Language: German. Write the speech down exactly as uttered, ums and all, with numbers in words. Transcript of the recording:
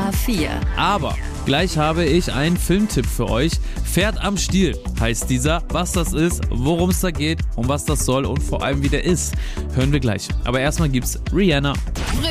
A vier. Aber gleich habe ich einen Filmtipp für euch. Pferd am Stiel heißt dieser. Was das ist, worum es da geht, um was das soll und vor allem wie der ist, hören wir gleich. Aber erstmal gibt's Rihanna.